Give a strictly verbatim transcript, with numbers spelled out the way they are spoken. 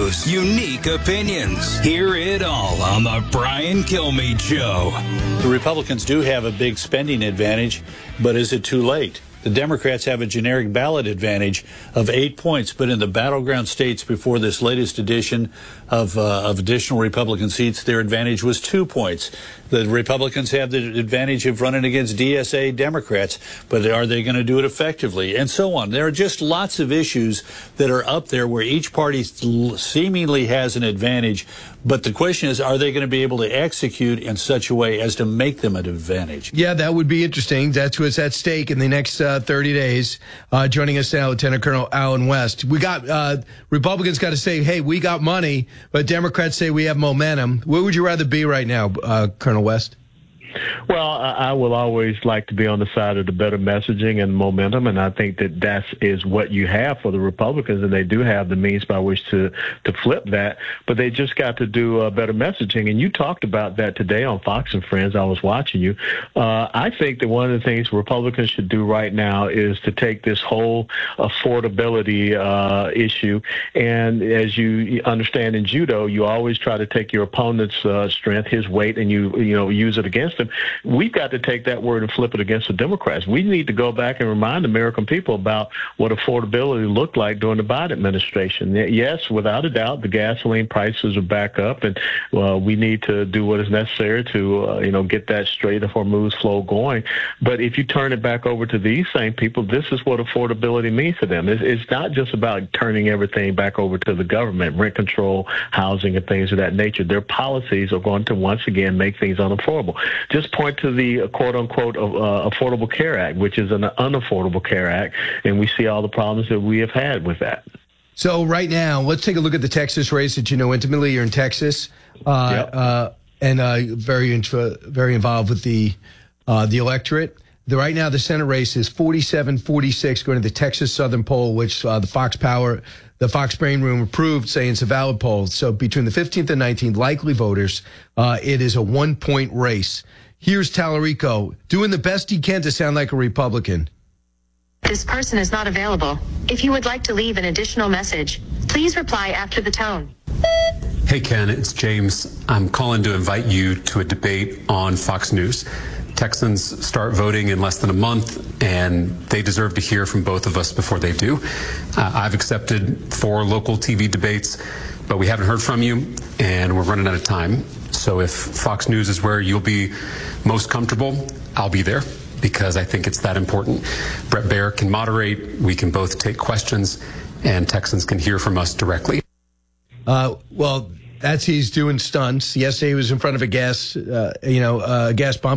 views, unique opinions. Hear it all on the Brian Kilmeade Show. The Republicans do have a big spending advantage, but is it too late? The Democrats have a generic ballot advantage of eight points, but in the battleground states before this latest edition of, uh, of additional Republican seats, their advantage was two points. The Republicans have the advantage of running against D S A Democrats, but are they going to do it effectively? And so on. There are just lots of issues that are up there where each party seemingly has an advantage, but the question is, are they going to be able to execute in such a way as to make them an advantage? Yeah, that would be interesting. That's what's at stake in the next uh, thirty days. Uh, joining us now, Lieutenant Colonel Allen West. We got uh, Republicans got to say, hey, we got money, but Democrats say we have momentum. Where would you rather be right now, uh, Colonel West? Well, I will always like to be on the side of the better messaging and momentum, and I think that that is what you have for the Republicans, and they do have the means by which to, to flip that, but they just got to do uh, better messaging, and you talked about that today on Fox and Friends. I was watching you. Uh, I think that one of the things Republicans should do right now is to take this whole affordability uh, issue, and as you understand in judo, you always try to take your opponent's uh, strength, his weight, and you, you know, use it against him. We've got to take that word and flip it against the Democrats. We need to go back and remind American people about what affordability looked like during the Biden administration. Yes, without a doubt, the gasoline prices are back up, and uh, we need to do what is necessary to, uh, you know, get that straight Hormuz flow going. But if you turn it back over to these same people, this is what affordability means to them. It's, it's not just about turning everything back over to the government, rent control, housing, and things of that nature. Their policies are going to once again make things unaffordable. Just point to the quote-unquote uh, Affordable Care Act, which is an unaffordable care act, and we see all the problems that we have had with that. So right now, let's take a look at the Texas race that you know intimately. You're in Texas, uh, yep. uh, and uh, very very involved with the uh, the electorate. The, right now, the Senate race is forty-seven forty-six, going to the Texas Southern poll, which uh, the Fox Power, the Fox Brain Room approved, saying it's a valid poll. So between the fifteenth and nineteenth, likely voters, uh, it is a one-point race. Here's Tallarico doing the best he can to sound like a Republican. This person is not available. If you would like to leave an additional message, please reply after the tone. Hey, Ken, it's James. I'm calling to invite you to a debate on Fox News. Texans start voting in less than a month, and they deserve to hear from both of us before they do. Uh, I've accepted four local T V debates, but we haven't heard from you, and we're running out of time. So if Fox News is where you'll be most comfortable, I'll be there, because I think it's that important. Bret Baier can moderate, we can both take questions, and Texans can hear from us directly. Uh, well, that's he's doing stunts. Yesterday he was in front of a gas, uh, you know, uh, gas pump.